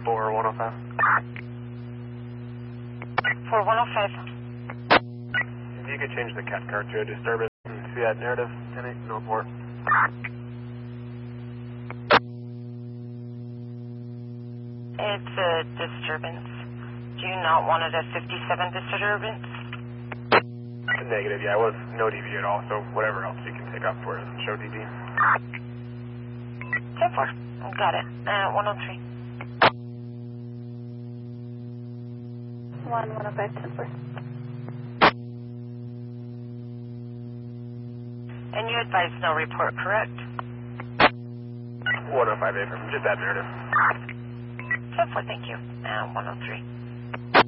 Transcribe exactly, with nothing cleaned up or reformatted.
for one oh five. For one oh five. If you could change the cat car to a disturbance and see that narrative, ten eight Northport. It's a disturbance. Do you not want it a fifty-seven disturbance? Negative, yeah, it was no D V at all, so whatever else you can take off for it and show D V. ten four. Got it. Uh, one oh three. one one oh five, ten four. And you advise no report, correct? one oh five A from just that narrative. ten four, thank you. Uh, one oh three.